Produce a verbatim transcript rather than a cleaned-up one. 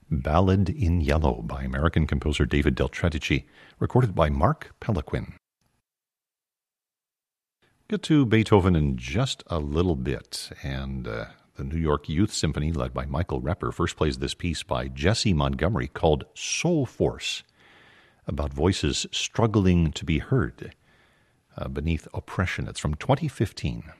Ballad in Yellow by American composer David Del Tredici, recorded by Mark Pelequin. Get to Beethoven in just a little bit, and uh, the New York Youth Symphony, led by Michael Repper, first plays this piece by Jesse Montgomery called Soul Force, about voices struggling to be heard uh, beneath oppression. It's from twenty fifteen.